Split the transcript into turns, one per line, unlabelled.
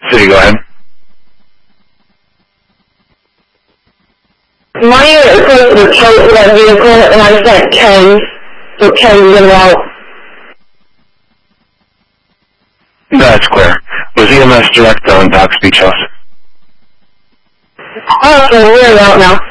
City, go ahead.
My unit calls for the code for that vehicle, and I sent Ken, so Ken's in out.
That's clear. Was EMS direct on Docs Beach House?
Oh, okay, we're out now.